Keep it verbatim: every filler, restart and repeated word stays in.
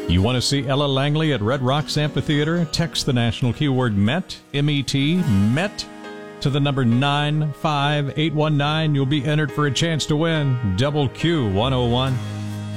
You want to see Ella Langley at Red Rocks Amphitheater? Text the national keyword MET, M E T, MET, to the number nine five eight one nine. You'll be entered for a chance to win Double Q one oh one.